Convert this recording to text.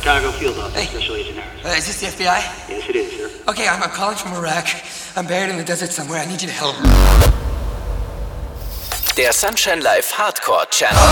Chicago Field Office, Hey. Special Agent Harris. Is this the FBI? Yes, it is, sir. Okay, I'm calling from Iraq. I'm buried in the desert somewhere. I need you to help. Der Sunshine Live Hardcore Channel.